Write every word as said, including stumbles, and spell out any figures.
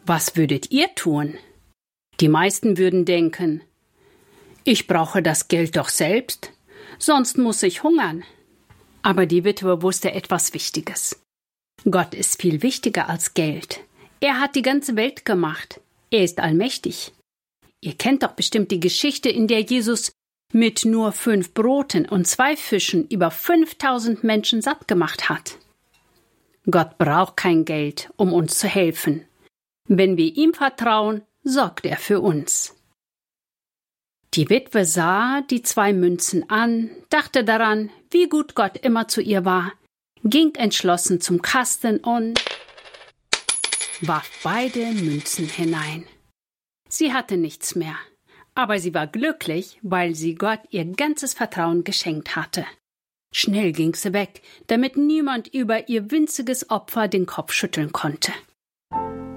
Was würdet ihr tun? Die meisten würden denken, ich brauche das Geld doch selbst, sonst muss ich hungern. Aber die Witwe wusste etwas Wichtiges. Gott ist viel wichtiger als Geld. Er hat die ganze Welt gemacht. Er ist allmächtig. Ihr kennt doch bestimmt die Geschichte, in der Jesus mit nur fünf Broten und zwei Fischen über fünftausend Menschen satt gemacht hat. Gott braucht kein Geld, um uns zu helfen. Wenn wir ihm vertrauen, sorgt er für uns. Die Witwe sah die zwei Münzen an, dachte daran, wie gut Gott immer zu ihr war, ging entschlossen zum Kasten und warf beide Münzen hinein. Sie hatte nichts mehr, aber sie war glücklich, weil sie Gott ihr ganzes Vertrauen geschenkt hatte. Schnell ging sie weg, damit niemand über ihr winziges Opfer den Kopf schütteln konnte.